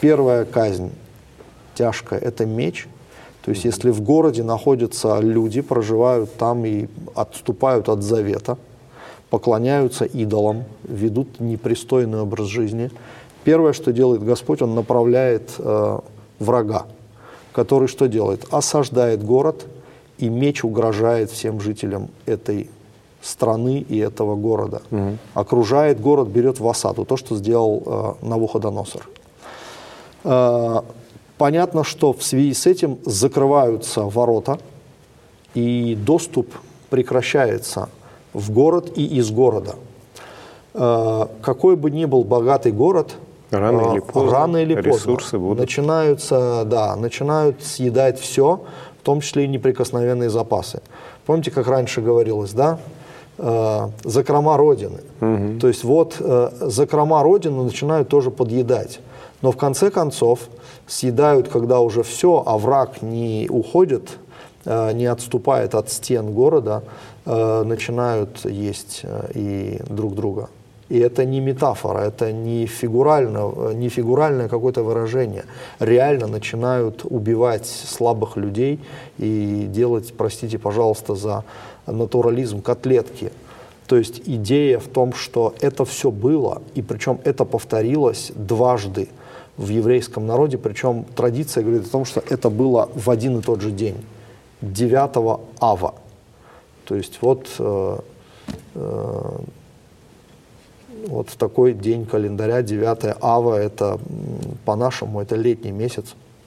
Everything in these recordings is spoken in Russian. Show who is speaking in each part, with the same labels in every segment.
Speaker 1: Первая казнь тяжкая – это меч. То есть если в городе находятся люди, проживают там и отступают от завета, поклоняются идолам, ведут непристойный образ жизни, первое, что делает Господь, Он направляет врага, который что делает? Осаждает город, и меч угрожает всем жителям этой страны и этого города. Окружает город, берет в осаду. То, что сделал Навуходоносор. Понятно, что в связи с этим закрываются ворота, и доступ прекращается в город и из города. Какой бы ни был богатый город, рано или поздно
Speaker 2: ресурсы будут.
Speaker 1: начинают съедать все, в том числе и неприкосновенные запасы. Помните, как раньше говорилось, да? Закрома Родины. То есть вот закрома Родины начинают тоже подъедать. Но в конце концов съедают, когда уже все, а враг не уходит, не отступает от стен города, начинают есть и друг друга. И это не метафора, это не фигуральное какое-то выражение. Реально начинают убивать слабых людей и делать, простите, пожалуйста, за натурализм, котлетки. То есть идея в том, что это все было, и причем это повторилось дважды в еврейском народе, причем традиция говорит о том, что это было в один и тот же день, 9 ава. То есть вот такой день календаря, 9 ава, это по-нашему, это летний месяц.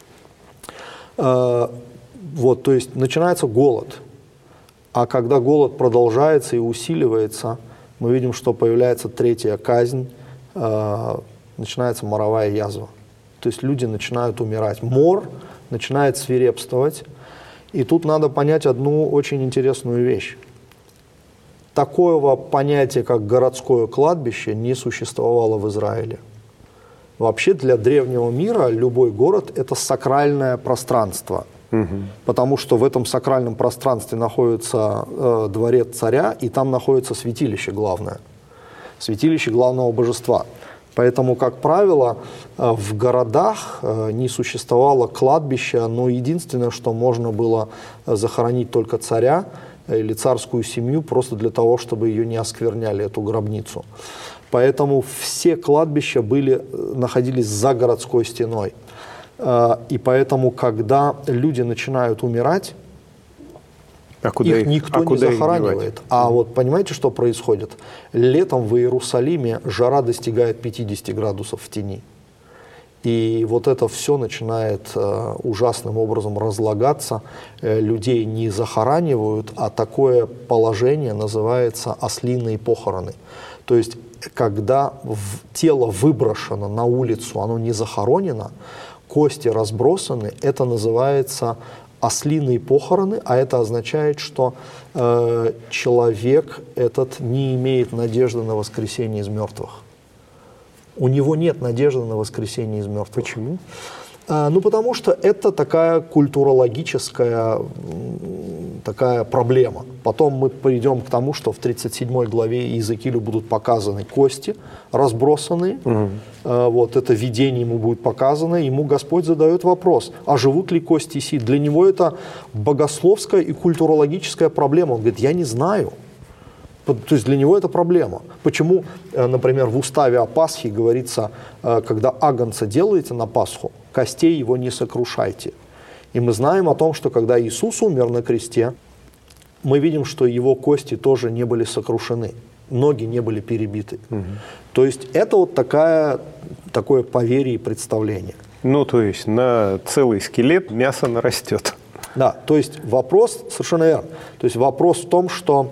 Speaker 1: То есть начинается голод. А когда голод продолжается и усиливается, мы видим, что появляется третья казнь, начинается моровая язва. То есть люди начинают умирать. Мор начинает свирепствовать. И тут надо понять одну очень интересную вещь. Такого понятия, как городское кладбище, не существовало в Израиле. Вообще для древнего мира любой город – это сакральное пространство. Потому что в этом сакральном пространстве находится дворец царя, и там находится святилище главное. Святилище главного божества. Поэтому, как правило, в городах не существовало кладбища, но единственное, что можно было захоронить только царя или царскую семью, просто для того, чтобы ее не оскверняли, эту гробницу. Поэтому все кладбища находились за городской стеной. И поэтому, когда люди начинают умирать, их никто не захоранивает. А вот понимаете, что происходит? Летом в Иерусалиме жара достигает 50 градусов в тени. И вот это все начинает ужасным образом разлагаться. Людей не захоранивают, а такое положение называется ослиные похороны. То есть, когда тело выброшено на улицу, оно не захоронено, кости разбросаны, это называется ослиные похороны, а это означает, что человек этот не имеет надежды на воскресение из мертвых. У него нет надежды на воскресение из мертвых.
Speaker 2: Почему?
Speaker 1: Потому что это такая культурологическая такая проблема. Потом мы придем к тому, что в 37 главе Иезекиилю будут показаны кости, разбросанные. Это видение ему будет показано. Ему Господь задает вопрос, а живут ли кости си? Для него это богословская и культурологическая проблема. Он говорит, я не знаю. То есть для него это проблема. Почему, например, в уставе о Пасхе говорится, когда агнца делаете на Пасху, костей его не сокрушайте. И мы знаем о том, что когда Иисус умер на кресте, мы видим, что его кости тоже не были сокрушены, ноги не были перебиты. То есть это вот такое поверье и представление.
Speaker 2: То есть на целый скелет мясо нарастет.
Speaker 1: Да, то есть вопрос, совершенно верно, то есть вопрос в том, что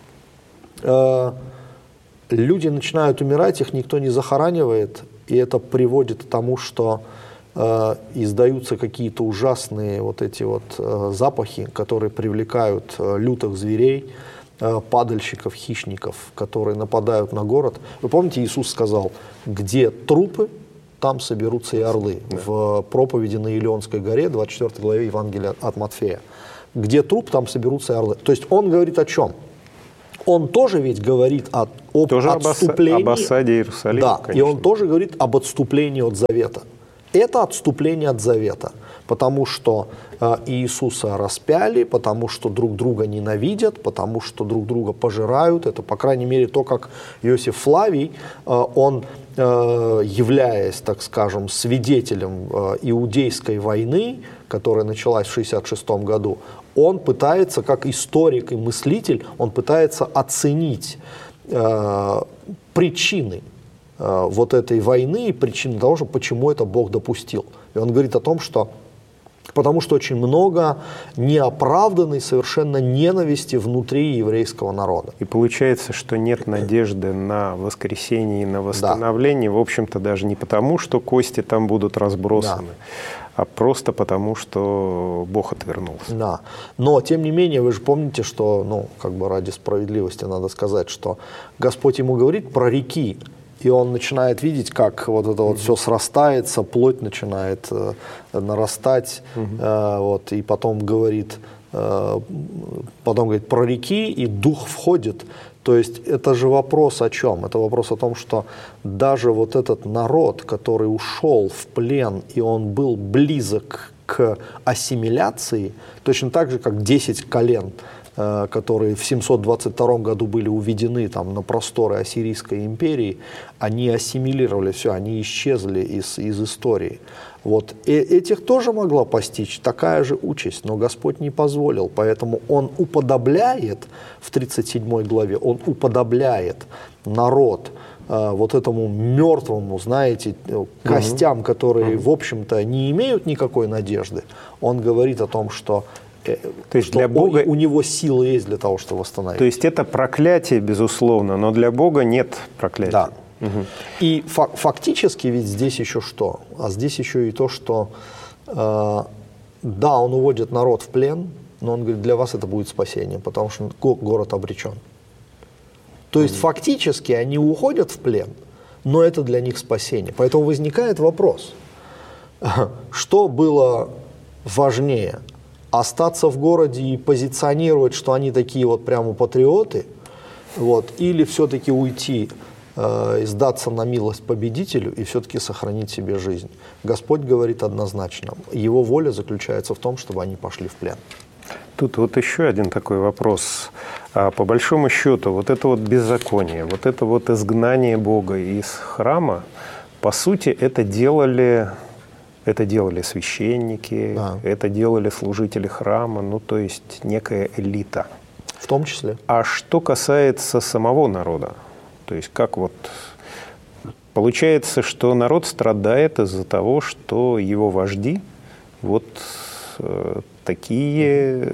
Speaker 1: люди начинают умирать, их никто не захоранивает, и это приводит к тому, что издаются какие-то ужасные запахи, которые привлекают лютых зверей, падальщиков, хищников, которые нападают на город. Вы помните, Иисус сказал, где трупы, там соберутся и орлы. Да. В проповеди на Илионской горе, 24 главе Евангелия от Матфея. Где труп, там соберутся и орлы. То есть он говорит о чем? Он тоже ведь говорит об отступлении.
Speaker 2: Об осаде Иерусалима,
Speaker 1: да,
Speaker 2: конечно.
Speaker 1: И он тоже говорит об отступлении от завета. Это отступление от завета, потому что Иисуса распяли, потому что друг друга ненавидят, потому что друг друга пожирают. Это, по крайней мере, то, как Иосиф Флавий, он, являясь, так скажем, свидетелем иудейской войны, которая началась в 1966 году, он пытается, как историк и мыслитель, он пытается оценить причины вот этой войны и причины того, почему это Бог допустил. И он говорит о том, что потому что очень много неоправданной совершенно ненависти внутри еврейского народа.
Speaker 2: И получается, что нет надежды на воскресение и на восстановление, в общем-то, даже не потому, что кости там будут разбросаны, а просто потому, что Бог отвернулся.
Speaker 1: Да. Но, тем не менее, вы же помните, что, ради справедливости надо сказать, что Господь ему говорит: прореки. И он начинает видеть, как вот это вот все срастается, плоть начинает нарастать, и потом говорит, прореки, и дух входит. То есть это же вопрос о чем? Это вопрос о том, что даже вот этот народ, который ушел в плен, и он был близок к ассимиляции, точно так же, как 10 колен, которые в 722 году были уведены на просторы Ассирийской империи, они ассимилировали все, они исчезли из истории. Вот. И этих тоже могла постичь такая же участь, но Господь не позволил, поэтому Он уподобляет, в 37 главе, Он уподобляет народ вот этому мертвому, знаете, костям, которые, в общем-то, не имеют никакой надежды. Он говорит о том, что
Speaker 2: то есть для Бога
Speaker 1: у него силы есть для того, чтобы восстановить.
Speaker 2: То есть это проклятие, безусловно, но для Бога нет проклятия.
Speaker 1: Да. И фактически ведь здесь еще что? А здесь еще и то, что он уводит народ в плен, но он говорит, для вас это будет спасение, потому что город обречен. То есть фактически они уходят в плен, но это для них спасение. Поэтому возникает вопрос, что было важнее? Остаться в городе и позиционировать, что они такие вот прямо патриоты, или все-таки уйти и сдаться на милость победителю и все-таки сохранить себе жизнь. Господь говорит однозначно, Его воля заключается в том, чтобы они пошли в плен.
Speaker 2: Тут вот еще один такой вопрос. По большому счету, вот это вот беззаконие, вот это вот изгнание Бога из храма, по сути, это делали священники, это делали служители храма, то есть некая элита.
Speaker 1: В том числе.
Speaker 2: А что касается самого народа, то есть как получается, что народ страдает из-за того, что его вожди такие,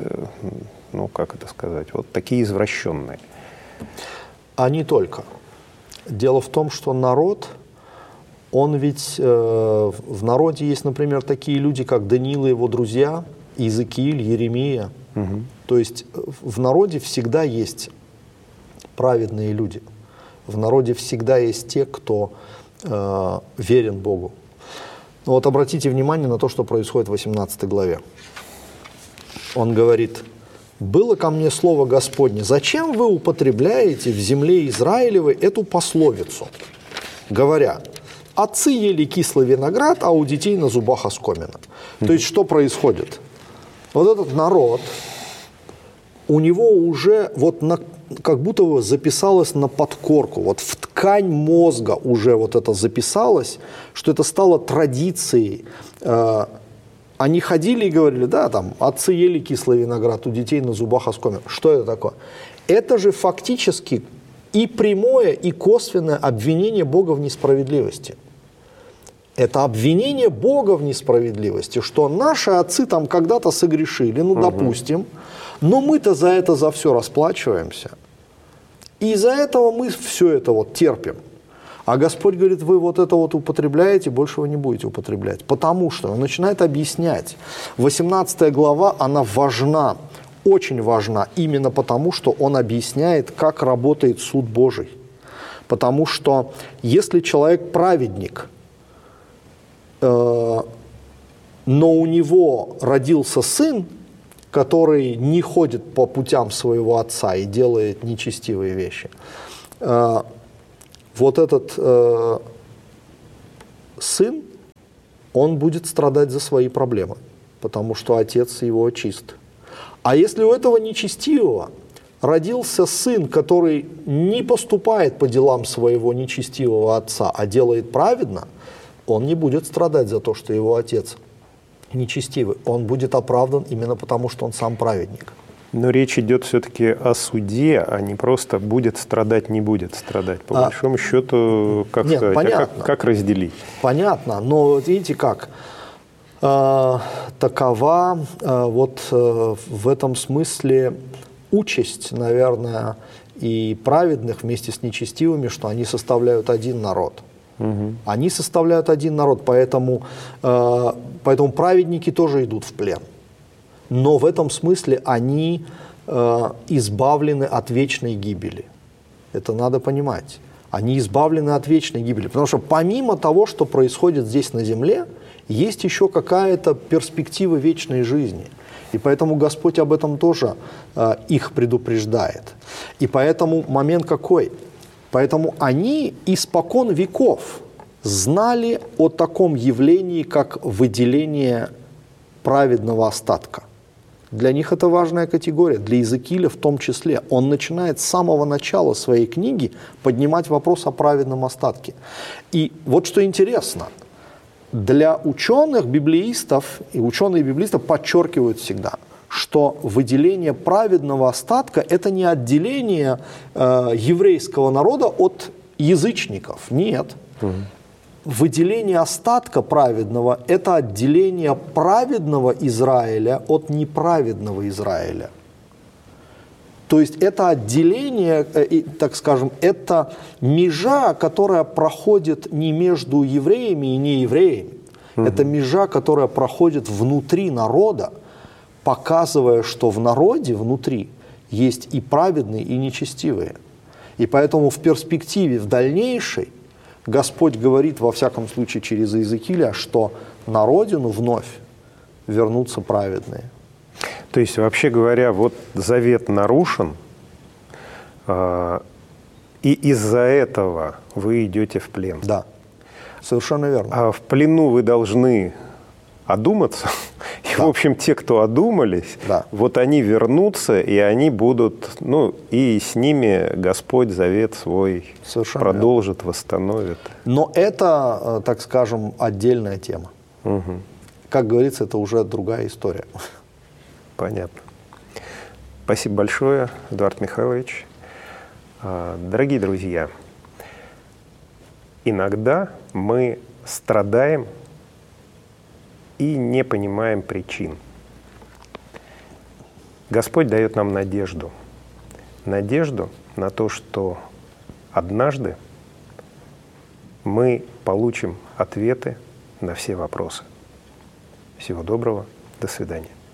Speaker 2: такие извращенные.
Speaker 1: А не только. Дело в том, что народ... Он ведь, в народе есть, например, такие люди, как Даниил и его друзья, Иезекииль, Еремия. То есть в народе всегда есть праведные люди. В народе всегда есть те, кто верен Богу. Но вот обратите внимание на то, что происходит в 18 главе. Он говорит: «Было ко мне слово Господне, зачем вы употребляете в земле Израилевой эту пословицу, говоря: отцы ели кислый виноград, а у детей на зубах оскомина». То есть что происходит? Вот этот народ, у него уже как будто бы записалось на подкорку, в ткань мозга уже это записалось, что это стало традицией. Они ходили и говорили, отцы ели кислый виноград, у детей на зубах оскомина. Что это такое? Это же фактически и прямое, и косвенное обвинение Бога в несправедливости. Это обвинение Бога в несправедливости, что наши отцы когда-то согрешили, допустим, но мы-то за все расплачиваемся. И из-за этого мы все это терпим. А Господь говорит, вы это употребляете, больше вы не будете употреблять. Потому что Он начинает объяснять. 18 глава, она важна, очень важна, именно потому, что Он объясняет, как работает суд Божий. Потому что если человек праведник, но у него родился сын, который не ходит по путям своего отца и делает нечестивые вещи, этот сын, он будет страдать за свои проблемы, потому что отец его чист. А если у этого нечестивого родился сын, который не поступает по делам своего нечестивого отца, а делает праведно, он не будет страдать за то, что его отец нечестивый. Он будет оправдан именно потому, что он сам праведник.
Speaker 2: Но речь идет все-таки о суде, а не просто будет страдать, не будет страдать. По большому счету, как
Speaker 1: нет,
Speaker 2: сказать,
Speaker 1: понятно.
Speaker 2: Как разделить?
Speaker 1: Понятно, но видите как, такова в этом смысле участь, наверное, и праведных вместе с нечестивыми, что они составляют один народ. Угу. Они составляют один народ, поэтому праведники тоже идут в плен. Но в этом смысле они избавлены от вечной гибели. Это надо понимать. Они избавлены от вечной гибели. Потому что помимо того, что происходит здесь на земле, есть еще какая-то перспектива вечной жизни. И поэтому Господь об этом тоже их предупреждает. И поэтому момент какой? Поэтому они испокон веков знали о таком явлении, как выделение праведного остатка. Для них это важная категория, для Иезекииля в том числе. Он начинает с самого начала своей книги поднимать вопрос о праведном остатке. И вот что интересно, для ученых, библеистов, и ученые-библеисты подчеркивают всегда, что выделение праведного остатка – это не отделение еврейского народа от язычников, нет. Выделение остатка праведного – это отделение праведного Израиля от неправедного Израиля. То есть это отделение, так скажем, это межа, которая проходит не между евреями и неевреями. Это межа, которая проходит внутри народа, показывая, что в народе внутри есть и праведные, и нечестивые. И поэтому в перспективе, в дальнейшей, Господь говорит, во всяком случае, через Иезекииля, что на родину вновь вернутся праведные.
Speaker 2: То есть, вообще говоря, вот завет нарушен, и из-за этого вы идете в плен.
Speaker 1: Да, совершенно верно.
Speaker 2: А в плену вы должны одуматься. И, в общем, те, кто одумались, вот они вернутся, и они будут, и с ними Господь завет свой продолжит, восстановит.
Speaker 1: Но это, так скажем, отдельная тема. Угу. Как говорится, это уже другая история.
Speaker 2: Понятно. Спасибо большое, Эдуард Михайлович. Дорогие друзья, иногда мы страдаем и не понимаем причин. Господь дает нам надежду. Надежду на то, что однажды мы получим ответы на все вопросы. Всего доброго. До свидания.